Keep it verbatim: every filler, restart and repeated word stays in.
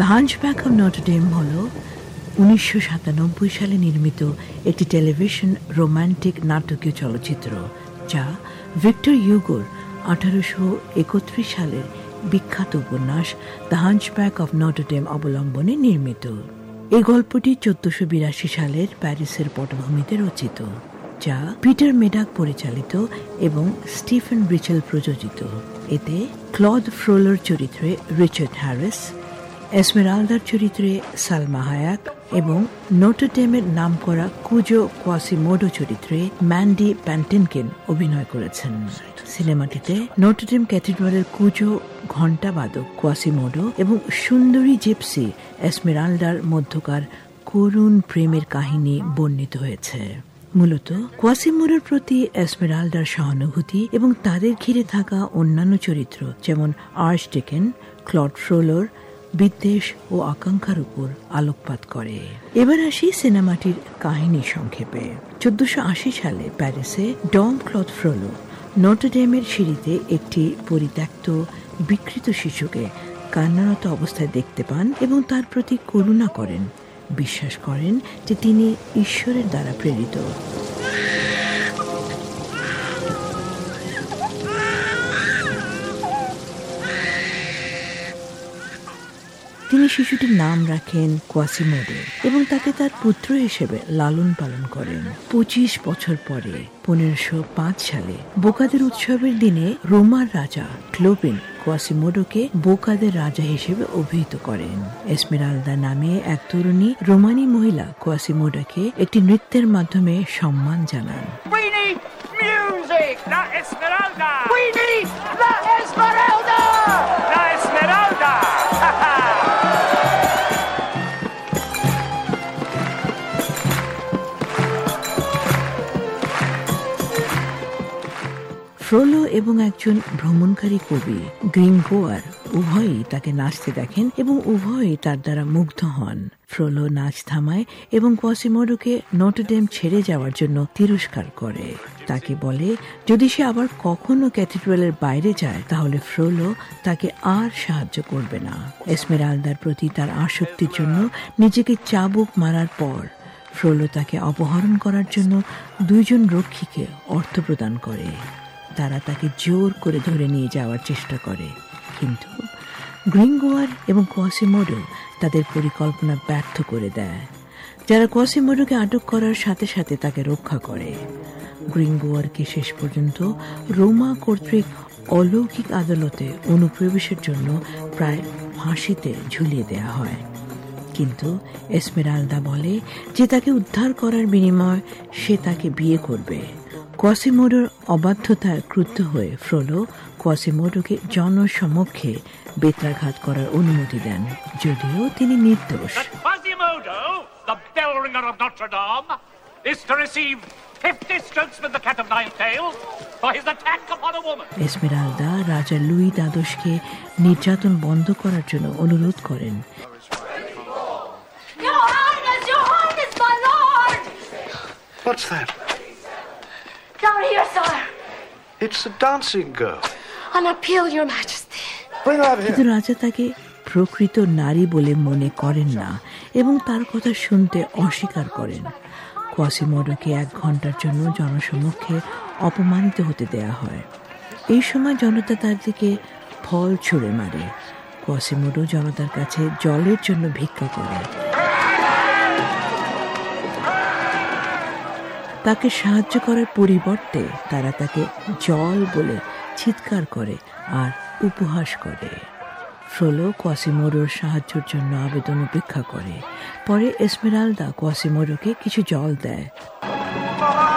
The hunchback of Notre Dame হল উনিশশো সাতানব্বই সালে নির্মিত একটি টেলিভিশন রোমান্টিক নাটকীয় চলচ্চিত্র, যা ভিক্টর হিউগোর আঠারোশো একত্রিশ সালের বিখ্যাত উপন্যাস the hunchback of Notre Dame অবলম্বনে নির্মিত। এই গল্পটি চোদ্দশো বিরাশি সালের প্যারিসের পটভূমিতে রচিত, যা পিটার মেডাক পরিচালিত এবং স্টিফেন রিচেল প্রযোজিত। এতে ক্লদ ফ্রোলোর চরিত্রে রিচার্ড হ্যারিস, এসমেরালদার চরিত্রে সালমা হায়াক এবং নটর ডেমের নামকরা কুজো কোয়াসিমোডো চরিত্রে ম্যান্ডি প্যান্টেনকিন অভিনয় করেছেন। সিনেমাটিতে নটর ডেম ক্যাথিড্রালের কুজো ঘণ্টাবাদক কোয়াসিমোডো এবং সুন্দরী জিপসি এসমেরালদার মধ্যকার করুণ প্রেমের কাহিনী বর্ণিত হয়েছে। মূলত কোয়াসিমোডোর প্রতি এসমেরালদার সহানুভূতি এবং তাদের ঘিরে থাকা অন্যান্য চরিত্র যেমন আর্চডিকেন, ক্লড ফ্রোলোর বিদ্বেষ ও আকাঙ্ক্ষার উপর আলোকপাত করে। এবার আসি সিনেমাটির কাহিনী সংক্ষেপে। চোদ্দশো আশি সালে প্যারিসে ডম ক্লদ ফ্রোলো নটর ডেমের সিঁড়িতে একটি পরিত্যক্ত বিকৃত শিশুকে কান্নারত অবস্থায় দেখতে পান এবং তার প্রতি করুণা করেন। বিশ্বাস করেন যে তিনি ঈশ্বরের দ্বারা প্রেরিত। তিনি শিশুটির নাম রাখেন কোয়াসিমোডো এবং তাকে তার পুত্র হিসেবে লালন পালন করেন। পঁচিশ বছর পরে পনেরোশো পাঁচ সালে বোকাদের উৎসবের দিনে রোমার রাজা ক্লোপিন কোয়াসিমোডোকে বোকাদের রাজা হিসেবে অভিহিত করেন। এসমেরালদা নামে এক তরুণী রোমানি মহিলা কোয়াসিমোডোকে একটি নৃত্যের মাধ্যমে সম্মান জানান। ফ্রোলো এবং একজন ভ্রমণকারী কবি গ্রিঙ্গোয়ার উভয়ই তাকে নাচতে দেখেন এবং উভয়ই তার দ্বারা মুগ্ধ হন। ফ্রোলো নাচ থামায় এবং কোয়াসিমোডোকে নটর ডেম ছেড়ে যাওয়ার জন্য তিরস্কার করে। তাকে বলে যদি সে আবার কখনো ক্যাথিড্রালের বাইরে যায় তাহলে ফ্রোলো তাকে আর সাহায্য করবে না। এসমেরালদার প্রতি তার আসক্তির জন্য নিজেকে চাবুক মারার পর ফ্রোলো তাকে অপহরণ করার জন্য দুইজন রক্ষীকে অর্থ প্রদান করে। তারা তাকে জোর করে ধরে নিয়ে যাওয়ার চেষ্টা করে, কিন্তু গ্রিঙ্গোয়ার এবং কোয়াসিমোডো তাদের পরিকল্পনা ব্যর্থ করে দেয়, যারা কোয়াসিমোডোকে আটক করার সাথে সাথে তাকে রক্ষা করে। গ্রিঙ্গোয়ারকে শেষ পর্যন্ত রোমা কর্তৃক অলৌকিক আদালতে অনুপ্রবেশের জন্য প্রায় ফাঁসিতে ঝুলিয়ে দেয়া হয়, কিন্তু এসমেরালদা বলে যে তাকে উদ্ধার করার বিনিময়ে সে তাকে বিয়ে করবে। কোয়াসিমোডোর অবাধ্যতায় ক্রুদ্ধ হয়ে ফ্রোলো কোয়াসিমোডোকে জনসমক্ষে বেত্রাঘাত করার অনুমতি দেন, যদিও তিনি নির্দোষ। এসমেরালদা রাজা লুই দ্বাদশকে নির্যাতন বন্ধ করার জন্য অনুরোধ করেন। What's that? Down here, sir. It's a dancing girl. An appeal, your majesty. Bring her here. কিন্তু রাজা তাকে প্রকৃত নারী বলে মনে করেন না এবং তার কথা শুনতে অস্বীকার করেন। কোয়াসিমোডোকে এক ঘন্টার জন্য জনসমক্ষে অপমানিত হতে দেয়া হয়। এই সময় জনতা তার দিকে ফল ছুঁড়ে মারে। কোয়াসিমোডো জনতার কাছে জলের জন্য ভিক্ষা করে। তাকে সাহায্য করার পরিবর্তে তারা তাকে জল বলে চিৎকার করে আর উপহাস করে। ফ্রোলো কোয়াসিমোডোর সাহায্যের জন্য আবেদন উপেক্ষা করে। পরে এসমেরালদা কোয়াসিমোডোকে কিছু জল দেয়।